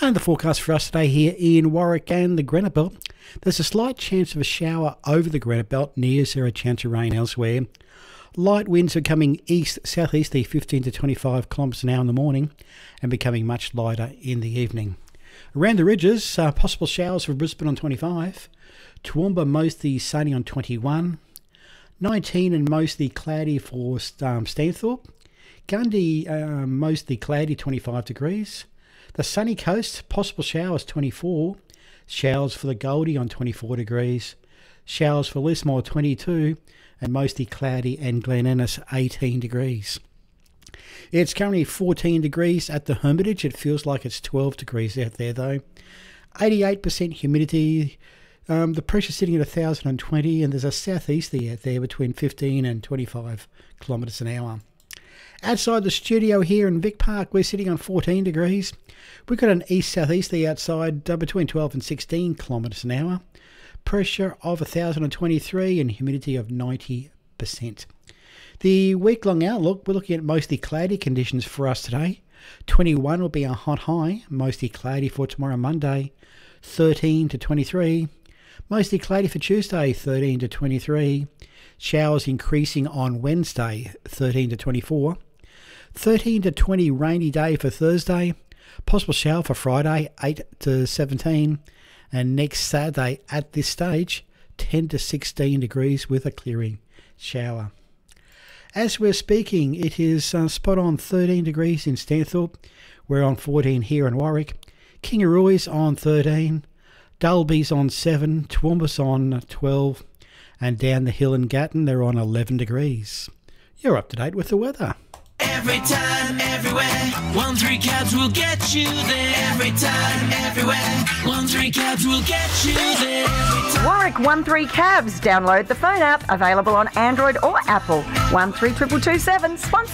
And the forecast for us today here in Warwick and the Granite Belt. There's a slight chance of a shower over the Granite Belt. Near there a chance of rain elsewhere. Light winds are coming east-southeasterly 15 to 25 kilometres an hour in the morning and becoming much lighter in the evening. Around the ridges, possible showers for Brisbane on 25. Toowoomba mostly sunny on 21. 19 and mostly cloudy for Stanthorpe. Gundy mostly cloudy 25 degrees. The sunny coast, possible showers 24. Showers for the Goldie on 24 degrees. Showers for Lismore 22. And mostly cloudy and Glen Innes 18 degrees. It's currently 14 degrees at the Hermitage. It feels like it's 12 degrees out there though. 88% humidity. The pressure sitting at 1,020 and there's a southeasterly out there between 15 and 25 kilometres an hour. Outside the studio here in Vic Park, we're sitting on 14 degrees. We've got an east-southeasterly outside between 12 and 16 kilometres an hour. Pressure of 1,023 and humidity of 90%. The week-long outlook, we're looking at mostly cloudy conditions for us today. 21 will be a hot high, mostly cloudy for tomorrow Monday. 13 to 23. Mostly cloudy for Tuesday, 13 to 23. Showers increasing on Wednesday, 13 to 24. 13 to 20 rainy day for Thursday. Possible shower for Friday, 8 to 17. And next Saturday at this stage, 10 to 16 degrees with a clearing shower. As we're speaking, it is spot on 13 degrees in Stanthorpe. We're on 14 here in Warwick. Kingaroy's on 13. Dalby's on 7. Toowoomba's on 12. And down the hill in Gatton, they're on 11 degrees. You're up to date with the weather. Every time, everywhere, 1-3 cabs will get you there. Every time, everywhere, 1-3 cabs will get you there. Warwick 1-3 cabs. Download the phone app, available on Android or Apple. 132227, sponsored